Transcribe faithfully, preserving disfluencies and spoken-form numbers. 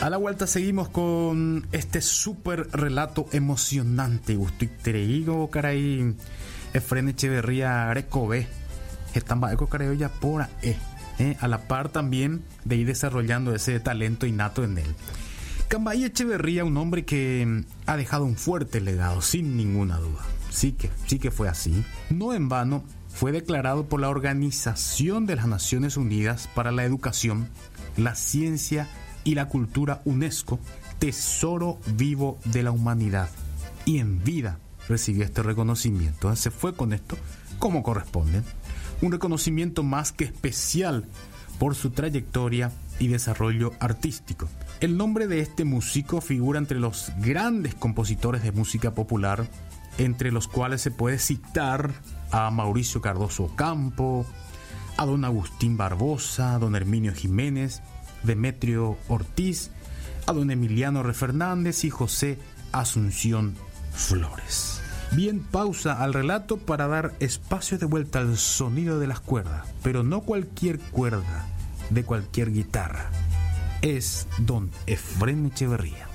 A la vuelta seguimos con este súper relato emocionante. Gusto y treigo, caray. Efren Echeverría Arecobe. Estamba eco caray ya por eh. eh. A la par también de ir desarrollando ese talento innato en él. Cambay Echeverría, un hombre que ha dejado un fuerte legado, sin ninguna duda. Sí que, sí que fue así. No en vano, fue declarado por la Organización de las Naciones Unidas para la Educación, la Ciencia y la Cultura UNESCO, Tesoro Vivo de la Humanidad. Y en vida recibió este reconocimiento. Se fue con esto como corresponde. Un reconocimiento más que especial por su trayectoria y desarrollo artístico. El nombre de este músico figura entre los grandes compositores de música popular, entre los cuales se puede citar a Mauricio Cardoso Ocampo, a don Agustín Barbosa, a don Herminio Jiménez, Demetrio Ortiz, a don Emiliano R. Fernández y José Asunción Flores. Bien, pausa al relato para dar espacio de vuelta al sonido de las cuerdas, pero no cualquier cuerda de cualquier guitarra. Es don Efren Echeverría.